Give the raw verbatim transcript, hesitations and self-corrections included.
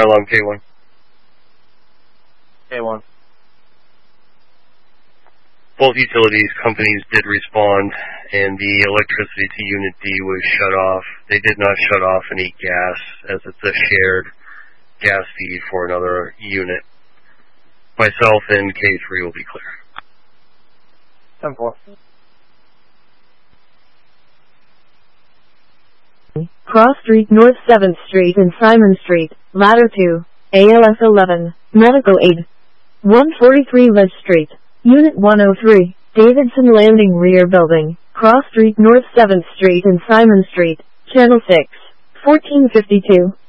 fire alarm K one. K one. Both utilities companies did respond, and the electricity to Unit D was shut off. They did not shut off any gas, as it's a shared gas feed for another unit. Myself and K three will be clear. ten four. Cross Street North seventh Street and Simon Street, Ladder two, A L S eleven, Medical Aid. one forty-three Ledge Street, Unit one oh three, Davidson Landing Rear Building, Cross Street North seventh Street and Simon Street, Channel six, fourteen fifty-two.